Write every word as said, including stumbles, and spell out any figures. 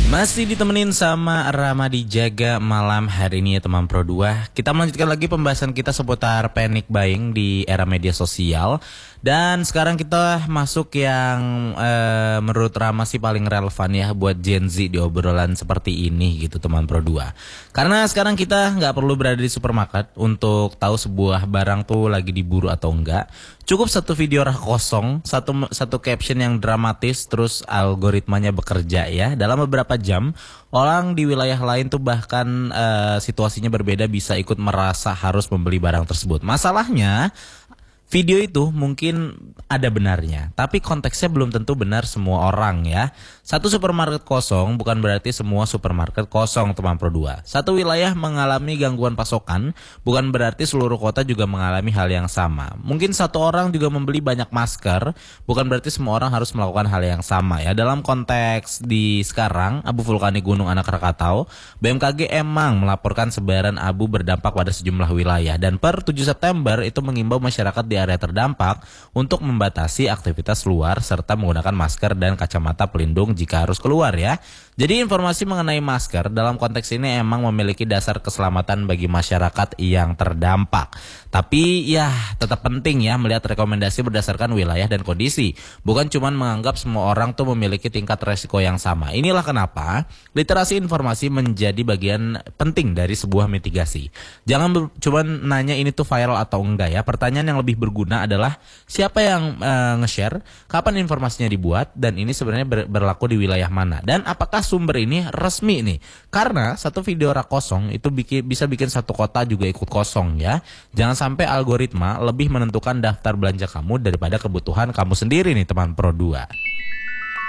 Masih ditemenin sama Ramadi Jaga malam hari ini ya teman Pro dua. Kita melanjutkan lagi pembahasan kita seputar panic buying di era media sosial. Dan sekarang kita masuk yang eh, menurut Rama sih paling relevan ya buat Gen Z di obrolan seperti ini gitu teman Pro dua. Karena sekarang kita nggak perlu berada di supermarket untuk tahu sebuah barang tuh lagi diburu atau enggak. Cukup satu video rak kosong, satu satu caption yang dramatis, terus algoritmanya bekerja ya. Dalam beberapa jam, orang di wilayah lain tuh bahkan uh, situasinya berbeda bisa ikut merasa harus membeli barang tersebut. Masalahnya, video itu mungkin ada benarnya, tapi konteksnya belum tentu benar semua orang ya. Satu supermarket kosong bukan berarti semua supermarket kosong teman Pro dua. Satu wilayah mengalami gangguan pasokan bukan berarti seluruh kota juga mengalami hal yang sama. Mungkin satu orang juga membeli banyak masker bukan berarti semua orang harus melakukan hal yang sama ya. Dalam konteks di sekarang abu vulkanik Gunung Anak Rakatau, B M K G emang melaporkan sebaran abu berdampak pada sejumlah wilayah dan per tujuh September itu mengimbau masyarakat di area terdampak untuk membatasi aktivitas luar serta menggunakan masker dan kacamata pelindung jika harus keluar ya. Jadi informasi mengenai masker dalam konteks ini emang memiliki dasar keselamatan bagi masyarakat yang terdampak. Tapi ya tetap penting ya melihat rekomendasi berdasarkan wilayah dan kondisi. Bukan cuma menganggap semua orang tuh memiliki tingkat resiko yang sama. Inilah kenapa literasi informasi menjadi bagian penting dari sebuah mitigasi. Jangan cuma nanya ini tuh viral atau enggak ya. Pertanyaan yang lebih berguna adalah siapa yang uh, nge-share, kapan informasinya dibuat, dan ini sebenarnya ber berlaku di wilayah mana. Dan apakah sumber ini resmi nih? Karena satu video rak kosong itu bikin, bisa bikin satu kota juga ikut kosong ya. Jangan sampai algoritma lebih menentukan daftar belanja kamu daripada kebutuhan kamu sendiri nih teman Pro dua.